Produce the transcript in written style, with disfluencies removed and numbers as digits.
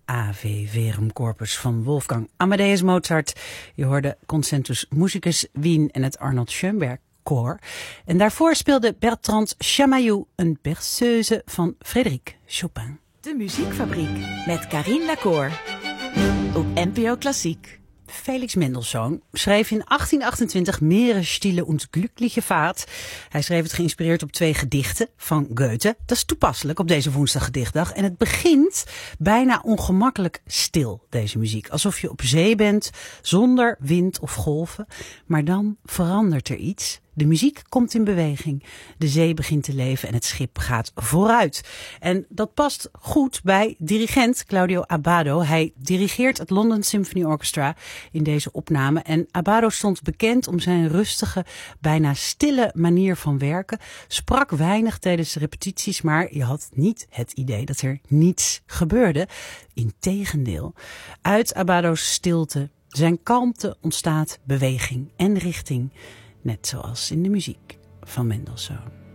Ave Verum Corpus van Wolfgang Amadeus Mozart. Je hoorde Concentus Musicus Wien en het Arnold Schoenberg Koor. En daarvoor speelde Bertrand Chamayou een berceuse van Frédéric Chopin. De Muziekfabriek met Carine Lacour op NPO Klassiek. Felix Mendelssohn schreef in 1828 Mehrere Stille und Glückliche Fahrt. Hij schreef het geïnspireerd op 2 gedichten van Goethe. Dat is toepasselijk op deze woensdag gedichtdag. En het begint bijna ongemakkelijk stil, deze muziek. Alsof je op zee bent, zonder wind of golven. Maar dan verandert er iets. De muziek komt in beweging, de zee begint te leven en het schip gaat vooruit. En dat past goed bij dirigent Claudio Abbado. Hij dirigeert het London Symphony Orchestra in deze opname. En Abbado stond bekend om zijn rustige, bijna stille manier van werken. Sprak weinig tijdens de repetities, maar je had niet het idee dat er niets gebeurde. Integendeel, uit Abbado's stilte, zijn kalmte ontstaat beweging en richting. Net zoals in de muziek van Mendelssohn.